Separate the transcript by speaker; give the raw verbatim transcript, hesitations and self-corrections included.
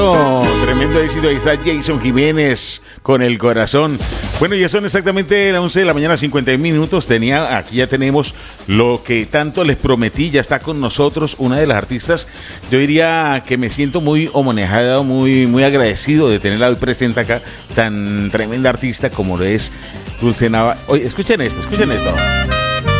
Speaker 1: Oh, tremendo éxito, ahí está Jason Jiménez con El Corazón. Bueno, ya son exactamente las once de la mañana, cincuenta y uno minutos. Tenía, aquí ya tenemos lo que tanto les prometí, ya está con nosotros una de las artistas. Yo diría que me siento muy homenajeado, muy, muy agradecido de tenerla hoy presente acá, tan tremenda artista como lo es Dulce Nava. Oye, escuchen esto, escuchen esto.